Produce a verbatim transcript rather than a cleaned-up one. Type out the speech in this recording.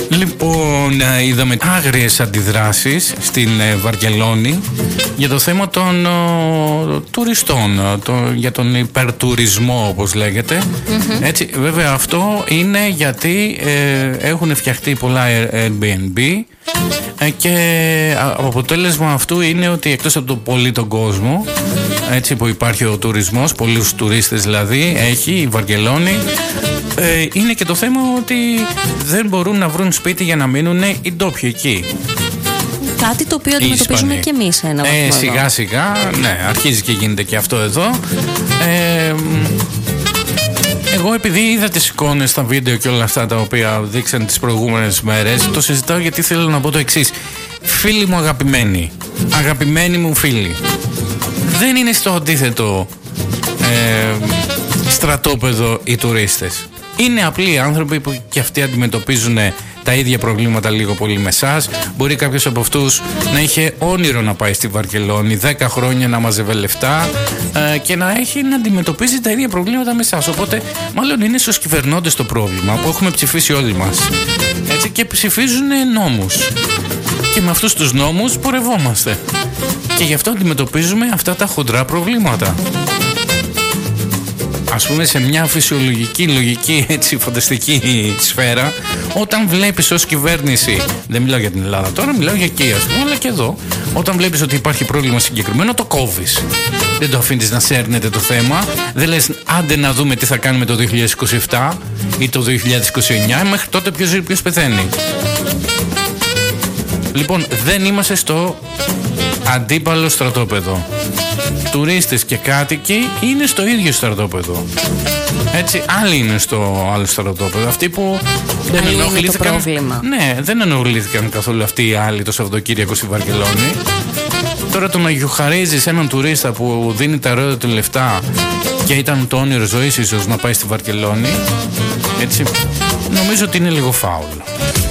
Λοιπόν, είδαμε άγριες αντιδράσεις στην Βαρκελόνη για το θέμα των ο, τουριστών, το, για τον υπερτουρισμό όπως λέγεται. Mm-hmm. Έτσι, βέβαια αυτό είναι γιατί ε, έχουν φτιαχτεί πολλά Airbnb ε, και αποτέλεσμα αυτού είναι ότι εκτός από το πολύ τον κόσμο, έτσι, που υπάρχει ο τουρισμός, πολλούς τουρίστες δηλαδή έχει η Βαρκελόνη, ε, είναι και το θέμα ότι δεν μπορούν να βρουν σπίτι για να μείνουν οι ντόπιοι εκεί. Κάτι το οποίο αντιμετωπίζουμε και εμείς ένα βαθμό. Ε, σιγά σιγά, ναι, αρχίζει και γίνεται και αυτό εδώ. Ε, εγώ επειδή είδα τις εικόνες στα βίντεο και όλα αυτά τα οποία δείξαν τις προηγούμενες μέρες, το συζητάω γιατί θέλω να πω το εξής. Φίλοι μου αγαπημένοι, αγαπημένοι μου φίλοι, δεν είναι στο αντίθετο ε, στρατόπεδο οι τουρίστες. Είναι απλοί άνθρωποι που και αυτοί αντιμετωπίζουν τα ίδια προβλήματα λίγο πολύ με εσάς. Μπορεί κάποιος από αυτούς να είχε όνειρο να πάει στη Βαρκελόνη, δέκα χρόνια να μαζεύει λεφτά ε, και να έχει να αντιμετωπίζει τα ίδια προβλήματα με εσάς. Οπότε, μάλλον είναι στους κυβερνώντες το πρόβλημα που έχουμε ψηφίσει όλοι μας. Έτσι, και ψηφίζουν νόμους. Και με αυτούς τους νόμους πορευόμαστε. Και γι' αυτό αντιμετωπίζουμε αυτά τα χοντρά προβλήματα. Ας πούμε σε μια φυσιολογική, λογική, έτσι, φανταστική σφαίρα, όταν βλέπεις ως κυβέρνηση, δεν μιλάω για την Ελλάδα τώρα, μιλάω για εκεί, ας πούμε, αλλά και εδώ, όταν βλέπεις ότι υπάρχει πρόβλημα συγκεκριμένο, το κόβεις. Δεν το αφήνεις να σέρνεται το θέμα, δεν λες άντε να δούμε τι θα κάνουμε το δύο χιλιάδες είκοσι επτά ή το δύο χιλιάδες είκοσι εννιά, μέχρι τότε ποιος ζει, ποιος πεθαίνει. Λοιπόν, δεν είμαστε στο αντίπαλο στρατόπεδο. Τουρίστες και κάτοικοι είναι στο ίδιο στρατόπεδο. Έτσι, άλλοι είναι στο άλλο στρατόπεδο. Αυτοί που δεν Άλλη ενοχλήθηκαν. Είναι το πρόβλημα. Ναι, δεν ενοχλήθηκαν καθόλου αυτοί οι άλλοι το Σαββατοκύριακο στη Βαρκελόνη. Τώρα το να γιουχαρίζεις έναν τουρίστα που δίνει τα ρότα του λεφτά και ήταν το όνειρο ζωής ίσως να πάει στη Βαρκελόνη, έτσι, νομίζω ότι είναι λίγο φάουλ.